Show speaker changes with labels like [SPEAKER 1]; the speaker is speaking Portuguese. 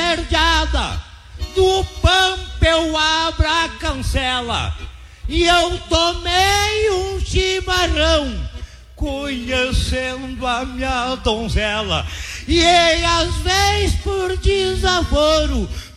[SPEAKER 1] esquerdeada, do pampa eu abro a cancela, e eu tomei um chimarrão, conhecendo a minha donzela. E às vezes por desaforo,